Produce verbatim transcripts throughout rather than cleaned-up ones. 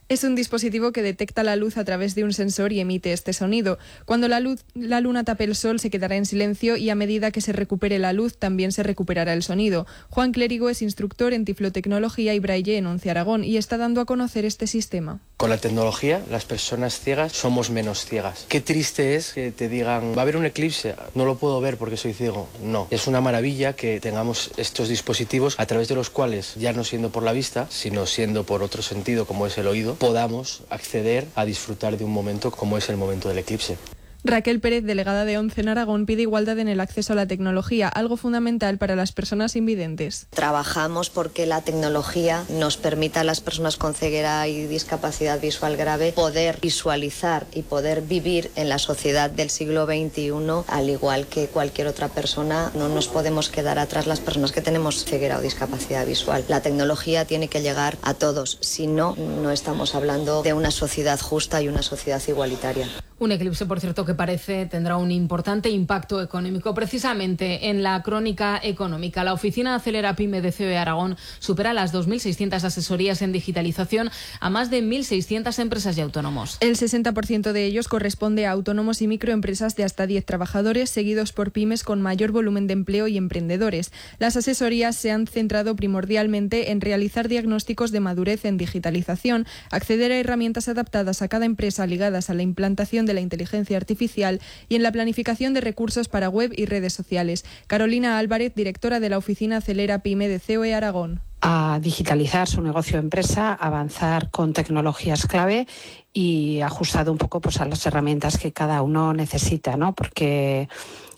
Es un dispositivo que detecta la luz a través de un sensor y emite este sonido. Cuando la, luz, la luna tape el sol se quedará en silencio y a medida que se recupere la luz también se recuperará el sonido. Juan Clérigo es instructor en tiflotecnología y braille en ONCE Aragón y está dando a conocer este sistema. Con la tecnología, las personas ciegas somos menos ciegas. Qué triste es que te digan, va a haber un eclipse, no lo puedo ver porque soy ciego. No, es una maravilla que tengamos estos dispositivos a través de los cuales, ya no siendo por la vista, sino siendo por otro sentido como es el oído, podamos acceder a disfrutar de un momento como es el momento del eclipse. Raquel Pérez, delegada de ONCE en Aragón, pide igualdad en el acceso a la tecnología, algo fundamental para las personas invidentes. Trabajamos porque la tecnología nos permita a las personas con ceguera y discapacidad visual grave poder visualizar y poder vivir en la sociedad del siglo veintiuno, al igual que cualquier otra persona. No nos podemos quedar atrás las personas que tenemos ceguera o discapacidad visual. La tecnología tiene que llegar a todos, si no, no estamos hablando de una sociedad justa y una sociedad igualitaria. Un eclipse, por cierto, que parece tendrá un importante impacto económico. Precisamente en la crónica económica, la oficina Acelera Pyme de C O E Aragón supera las dos mil seiscientas asesorías en digitalización a más de mil seiscientas empresas y autónomos. El sesenta por ciento de ellos corresponde a autónomos y microempresas de hasta diez trabajadores, seguidos por pymes con mayor volumen de empleo y emprendedores. Las asesorías se han centrado primordialmente en realizar diagnósticos de madurez en digitalización, acceder a herramientas adaptadas a cada empresa ligadas a la implantación de la inteligencia artificial y en la planificación de recursos para web y redes sociales. Carolina Álvarez, directora de la oficina Acelera Pyme de C O E Aragón. A digitalizar su negocio o empresa, avanzar con tecnologías clave y ajustado un poco pues a las herramientas que cada uno necesita, ¿no? Porque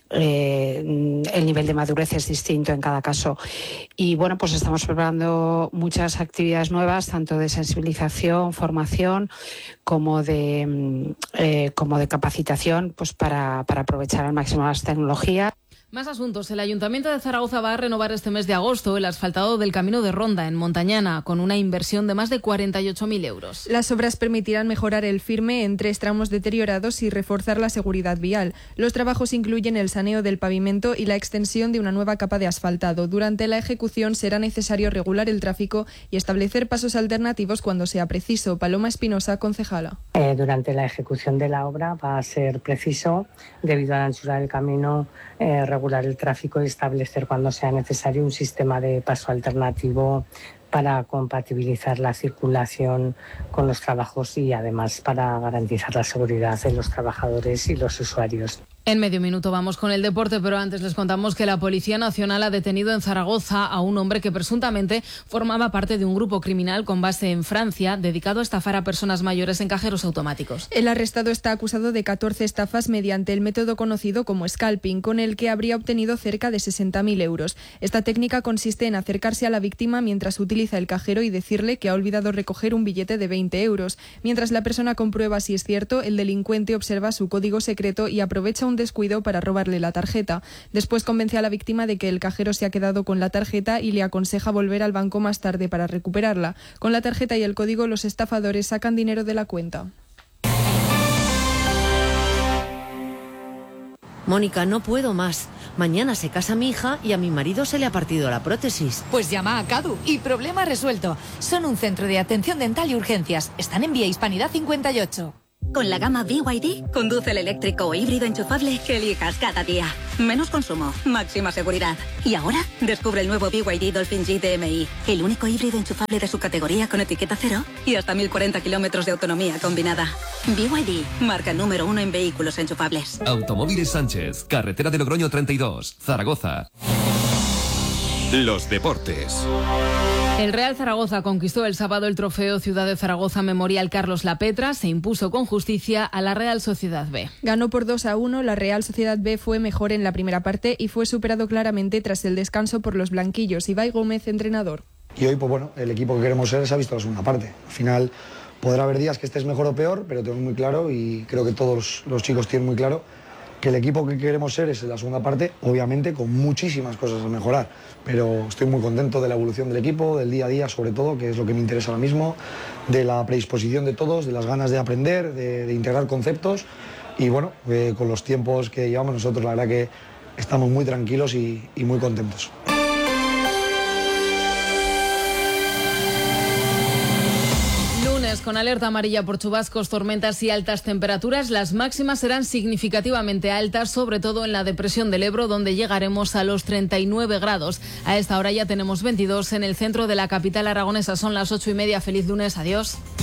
Eh, el nivel de madurez es distinto en cada caso. Y bueno, pues estamos preparando muchas actividades nuevas, tanto de sensibilización, formación, como de, eh, como de capacitación, pues para, para aprovechar al máximo las tecnologías. Más asuntos. El Ayuntamiento de Zaragoza va a renovar este mes de agosto el asfaltado del Camino de Ronda en Montañana, con una inversión de más de cuarenta y ocho mil euros. Las obras permitirán mejorar el firme en tres tramos deteriorados y reforzar la seguridad vial. Los trabajos incluyen el saneo del pavimento y la extensión de una nueva capa de asfaltado. Durante la ejecución será necesario regular el tráfico y establecer pasos alternativos cuando sea preciso. Paloma Espinosa, concejala. Eh, durante la ejecución de la obra va a ser preciso, debido a la anchura del camino, eh, regular el tráfico y establecer cuando sea necesario un sistema de paso alternativo para compatibilizar la circulación con los trabajos y además para garantizar la seguridad de los trabajadores y los usuarios. En medio minuto vamos con el deporte, pero antes les contamos que la Policía Nacional ha detenido en Zaragoza a un hombre que presuntamente formaba parte de un grupo criminal con base en Francia dedicado a estafar a personas mayores en cajeros automáticos. El arrestado está acusado de catorce estafas mediante el método conocido como scalping, con el que habría obtenido cerca de sesenta mil euros. Esta técnica consiste en acercarse a la víctima mientras utiliza el cajero y decirle que ha olvidado recoger un billete de veinte euros. Mientras la persona comprueba si es cierto, el delincuente observa su código secreto y aprovecha un descuido para robarle la tarjeta. Después convence a la víctima de que el cajero se ha quedado con la tarjeta y le aconseja volver al banco más tarde para recuperarla. Con la tarjeta y el código, los estafadores sacan dinero de la cuenta. Mónica, no puedo más. Mañana se casa mi hija y a mi marido se le ha partido la prótesis. Pues llama a Cadu y problema resuelto. Son un centro de atención dental y urgencias. Están en Vía Hispanidad cincuenta y ocho. Con la gama B Y D, conduce el eléctrico o híbrido enchufable que elijas cada día. Menos consumo, máxima seguridad. Y ahora, descubre el nuevo B Y D Dolphin G D M I, el único híbrido enchufable de su categoría con etiqueta cero y hasta mil cuarenta kilómetros de autonomía combinada. B Y D, marca número uno en vehículos enchufables. Automóviles Sánchez, carretera de Logroño treinta y dos, Zaragoza. Los deportes. El Real Zaragoza conquistó el sábado el trofeo Ciudad de Zaragoza Memorial Carlos Lapetra, se impuso con justicia a la Real Sociedad B. Ganó por dos a uno, la Real Sociedad B fue mejor en la primera parte y fue superado claramente tras el descanso por los blanquillos. Ibai Gómez, entrenador. Y hoy, pues bueno, el equipo que queremos ser se ha visto la segunda parte. Al final podrá haber días que estés mejor o peor, pero tengo muy claro y creo que todos los chicos tienen muy claro que el equipo que queremos ser es en la segunda parte, obviamente con muchísimas cosas a mejorar, pero estoy muy contento de la evolución del equipo, del día a día sobre todo, que es lo que me interesa ahora mismo, de la predisposición de todos, de las ganas de aprender, de, de integrar conceptos y bueno, eh, con los tiempos que llevamos nosotros la verdad que estamos muy tranquilos y, y muy contentos. zonas con alerta amarilla por chubascos, tormentas y altas temperaturas. Las máximas serán significativamente altas, sobre todo en la depresión del Ebro, donde llegaremos a los treinta y nueve grados. A esta hora ya tenemos veintidós en el centro de la capital aragonesa. Son las ocho y media. Feliz lunes. Adiós.